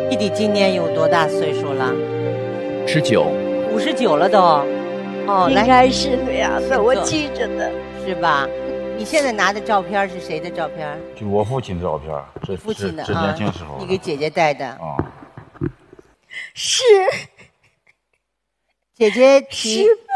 弟弟今年有多大岁数了 19。 59了都。哦， 应来， 该是那样的， 请坐我记着的。 是吧？你现在拿的照片是谁的照片？ 就我父亲的照片，这父亲的是啊年轻时候， 你给姐姐带的。 啊， 是姐姐提